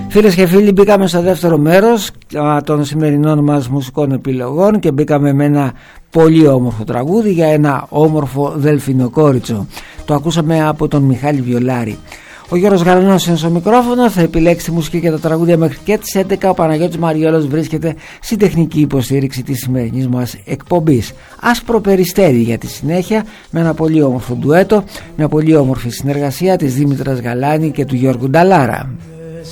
Φίλες και φίλοι, μπήκαμε στο δεύτερο μέρος των σημερινών μας μουσικών επιλογών και μπήκαμε με ένα πολύ όμορφο τραγούδι για ένα όμορφο δελφινοκόριτσο. Το ακούσαμε από τον Μιχάλη Βιολάρη. Ο Γιώργος Γαλανός είναι στο μικρόφωνο, θα επιλέξει τη μουσική και τα τραγούδια μέχρι και τις 11. Ο Παναγιώτης Μαριόλος βρίσκεται στην τεχνική υποστήριξη της σημερινής μας εκπομπής. Άσπρο Περιστέρι για τη συνέχεια, με ένα πολύ όμορφο ντουέτο, μια πολύ όμορφη συνεργασία της Δήμητρας Γαλάνη και του Γιώργου Νταλάρα.